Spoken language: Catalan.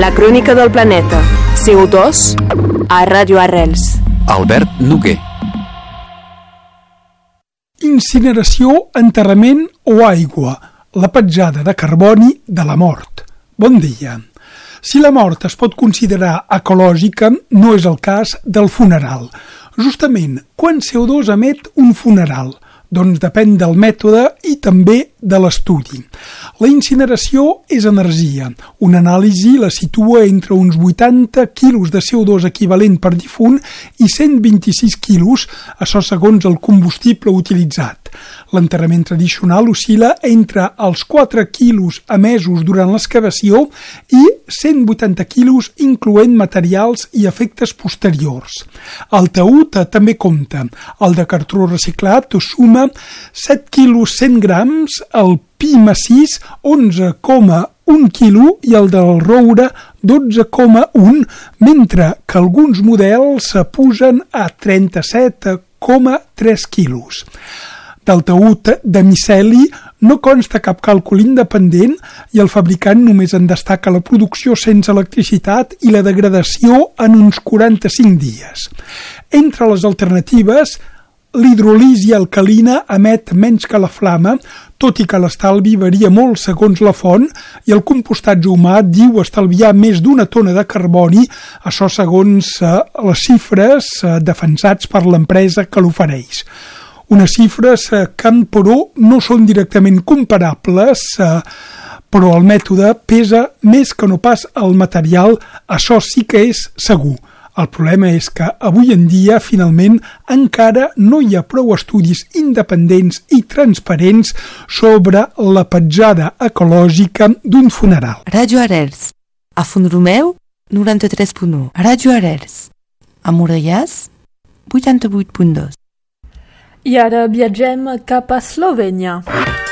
La crònica del planeta. CO2 a Ràdio Arrels. Albert Noguer. Incineració, enterrament o aigua. La petjada de carboni de la mort. Bon dia. Si la mort es pot considerar ecològica, no és el cas del funeral. Justament, quant CO2 emet un funeral? Doncs depèn del mètode i també de l'estudi. La incineració és energia. Una anàlisi la situa entre uns 80 quilos de CO2 equivalent per difunt i 126 quilos, això segons el combustible utilitzat. L'enterrament tradicional oscil·la entre els 4 quilos emesos durant l'excavació i 180 quilos incloent materials i efectes posteriors. El taüt també compta. El de cartró reciclat suma 7 quilos 100 grams, el pi massís 11,1 quilo i el del roure 12,1, mentre que alguns models pugen a 37,3 quilos. Del taüt de miceli no consta cap càlcul independent i el fabricant només en destaca la producció sense electricitat i la degradació en uns 45 dies. Entre les alternatives, l'hidrolisi alcalina emet menys que la flama, tot i que l'estalvi varia molt segons la font, i el compostatge humà diu estalviar més d'1 tona de carboni, això segons les xifres defensats per l'empresa que l'ofereix. Unes xifres que, però, no són directament comparables, però el mètode pesa més que no pas el material, això sí que és segur. El problema és que avui en dia, finalment, encara no hi ha prou estudis independents i transparents sobre la petjada ecològica d'un funeral. Ràdio Arrels, a Font-romeu, 93.1. Ràdio Arrels, a Morellàs, 88.2. I ara viatgem cap a Eslovènia.